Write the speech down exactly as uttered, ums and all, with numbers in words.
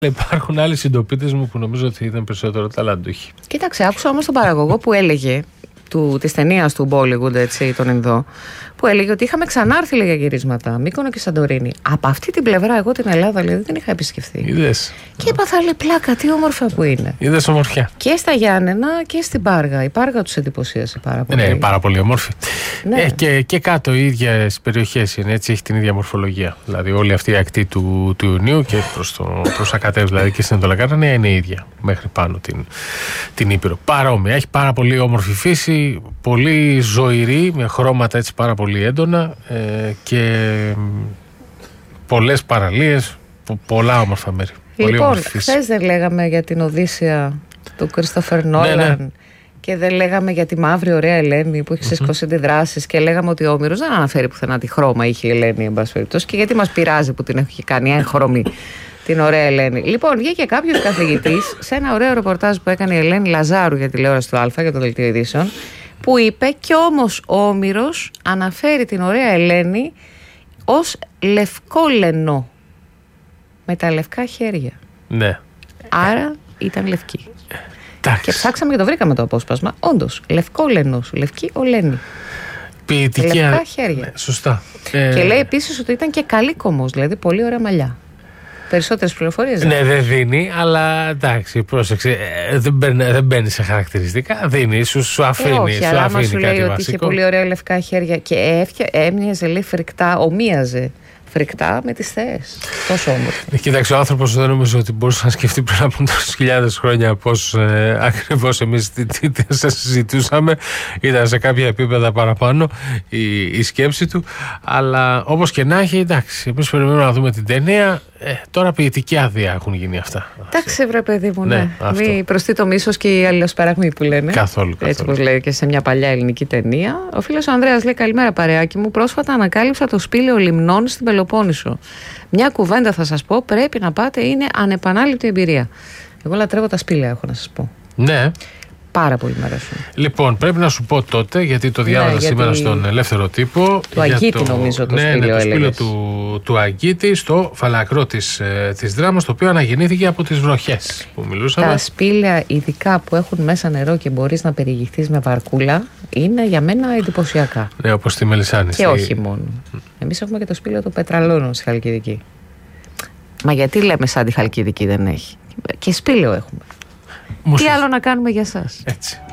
Υπάρχουν άλλοι συντοπίτες μου που νομίζω ότι ήταν περισσότερο ταλαντούχοι. Κοίταξε, άκουσα όμως τον παραγωγό που έλεγε του, της ταινίας του Bollywood, έτσι, τον Ινδό, που έλεγε ότι είχαμε ξανάρθει για γυρίσματα Μύκονο και Σαντορίνη. Από αυτή την πλευρά, εγώ την Ελλάδα δηλαδή, δεν είχα επισκεφθεί. Είδες. Και είπα, θα λέει πλάκα, τι όμορφα που είναι. Είδες ομορφιά. Και στα Γιάννενα και στην Πάργα. Η Πάργα τους εντυπωσίασε πάρα πολύ. Ναι, πάρα πολύ όμορφη. Ναι. Ε, και, και κάτω οι ίδιες περιοχές είναι, έτσι, έχει την ίδια μορφολογία. Δηλαδή, όλη αυτή η ακτή του, του Ιουνίου και προς, το, προς Ακατέους, δηλαδή και στην Ανατολακάρνανια είναι ίδια μέχρι πάνω την, την Ήπειρο. Παρόμοια. Έχει πάρα πολύ όμορφη φύση, πολύ ζωηρή, με χρώματα έτσι πάρα πολύ έντονα ε, και πολλές παραλίες, πο, πολλά όμορφα μέρη. Λοιπόν, χθες δεν λέγαμε για την Οδύσσεια του Κρίστοφερ Νόλαν, ναι, ναι, και δεν λέγαμε για τη μαύρη ωραία Ελένη που έχει ξεσηκώσει mm-hmm. αντιδράσεις και λέγαμε ότι ο Όμηρος δεν αναφέρει πουθενά τι χρώμα είχε η Ελένη, εν πάση περιπτώσει, και γιατί μας πειράζει που την έχει κάνει έγχρωμη την ωραία Ελένη. Λοιπόν, βγήκε κάποιος καθηγητής σε ένα ωραίο ρεπορτάζ που έκανε η Ελένη Λαζάρου για τηλεόραση του Α, για το Δελτίο Ειδήσεων, που είπε κι όμως ο Όμηρος αναφέρει την ωραία Ελένη ως λευκόλενο, με τα λευκά χέρια. Ναι. Άρα ήταν λευκή. Εντάξει. Και ψάξαμε και το βρήκαμε το απόσπασμα. Όντως, λευκόλενος, λευκή ολένη. Ποιητική. Λευκά χέρια. Ναι, σωστά. Και ε... λέει επίσης ότι ήταν και καλή κομμός, δηλαδή πολύ ωραία μαλλιά. Περισσότερες πληροφορίες. Ναι, δεν δίνει, αλλά εντάξει, πρόσεξε. Ε, δεν, μπαίνει, δεν μπαίνει σε χαρακτηριστικά. Δίνει, σου, σου αφήνει. Ε, όχι, σου αλλά αφήνει άμα σου λέει κάτι ότι βασικό. είχε πολύ ωραία λευκά χέρια και έφτια, έμοιαζε, λέει, φρικτά, ομοίαζε φρικτά με τις θέες. Τόσο όμορφη. Κοίταξε, ο άνθρωπος δεν νομίζω ότι μπορούσε να σκεφτεί πριν από τόσες χιλιάδες χρόνια πώς ε, ακριβώς εμείς τι, τι, τι σας συζητούσαμε. Ήταν σε κάποια επίπεδα παραπάνω η, η σκέψη του. Αλλά όπως και να έχει, εντάξει, εμείς περιμένουμε να δούμε την ταινία. Ε, τώρα ποιητική άδεια έχουν γίνει αυτά. Εντάξει, βρε παιδί μου, ναι. ναι. Μη προστεί το μίσος και η αλληλοσπαραγμή που λένε. Καθόλου, καθόλου. Έτσι όπως λέει και σε μια παλιά ελληνική ταινία. Ο φίλος ο Ανδρέας λέει: καλημέρα, παρεάκι μου. Πρόσφατα ανακάλυψα το σπήλαιο Λιμνών στην Πελοπόννησο. Μια κουβέντα θα σας πω, πρέπει να πάτε, είναι ανεπανάληπτη εμπειρία. Εγώ λατρεύω τα σπήλαια, έχω να σας πω. Ναι. Πάρα πολύ μ' αρέσουν. Λοιπόν, πρέπει να σου πω τότε, γιατί το διάβαζα ναι, σήμερα γιατί... στον Ελεύθερο Τύπο. Του Αγκίτη, το... νομίζω το ναι, σπήλαιο. Ναι, το σπήλαιο του, του Αγκίτη στο φαλακρό της, ε, της Δράμας, το οποίο αναγεννήθηκε από τις βροχές που μιλούσαμε. Τα σπήλαια, ειδικά που έχουν μέσα νερό και μπορείς να περιηγηθείς με βαρκούλα, είναι για μένα εντυπωσιακά. Ναι, όπως στη Μελισσάνη. Και όχι μόνο. Mm. Εμείς έχουμε και το σπήλαιο των Πετραλώνων στη Χαλκιδική. Μα γιατί λέμε σαν τη Χαλκιδική δεν έχει? Και σπήλαιο έχουμε. Μουσική. Τι άλλο να κάνουμε για σας? Έτσι.